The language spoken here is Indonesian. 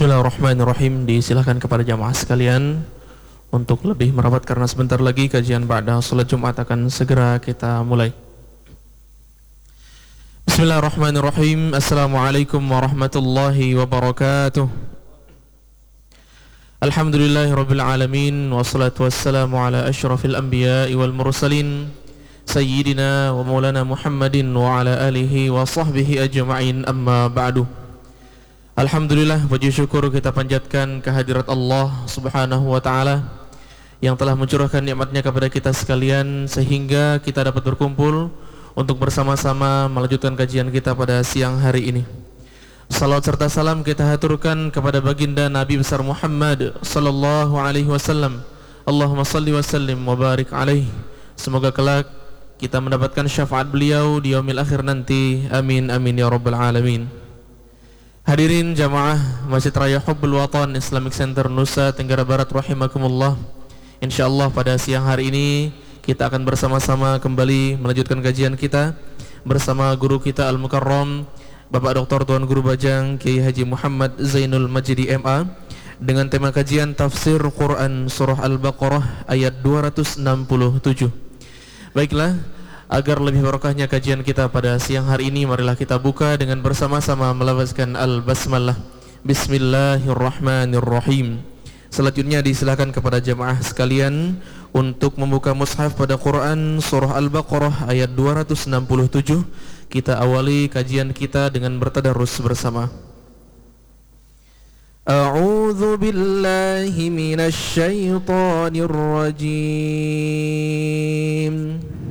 Bismillahirrahmanirrahim. Disilahkan kepada jamaah sekalian untuk lebih merapat karena sebentar lagi kajian ba'da salat Jumat akan segera kita mulai. Bismillahirrahmanirrahim. Assalamualaikum warahmatullahi wabarakatuh. Alhamdulillahirabbil alamin wassalatu wassalamu ala asyrafil anbiya'i wal mursalin sayyidina wa maulana Muhammadin wa ala alihi wa sahbihi ajma'in, amma ba'du. Alhamdulillah, puji syukur kita panjatkan kehadirat Allah subhanahu wa ta'ala yang telah mencurahkan nikmatnya kepada kita sekalian sehingga kita dapat berkumpul untuk bersama-sama melanjutkan kajian kita pada siang hari ini. Salawat serta salam kita haturkan kepada baginda Nabi besar Muhammad sallallahu alaihi wasallam. Allahumma salli wa sallim wa barik alaihi. Semoga kelak kita mendapatkan syafaat beliau di yaumil akhir nanti. Amin amin ya rabbal alamin. Hadirin jamaah Masjid Raya Hubbul Watan Islamic Center Nusa Tenggara Barat rahimakumullah. InsyaAllah pada siang hari ini kita akan bersama-sama kembali melanjutkan kajian kita bersama guru kita Al-Mukarram Bapak Dr. Tuan Guru Bajang Kiai Haji Muhammad Zainul Majdi MA dengan tema kajian Tafsir Quran Surah Al-Baqarah ayat 267. Baiklah, agar lebih barokahnya kajian kita pada siang hari ini, marilah kita buka dengan bersama-sama melafazkan Al-Basmalah. Bismillahirrahmanirrahim. Selanjutnya disilakan kepada jamaah sekalian untuk membuka mushaf pada Quran Surah Al-Baqarah ayat 267. Kita awali kajian kita dengan bertadarus bersama. A'udzu billahi minasy syaithanir rajim.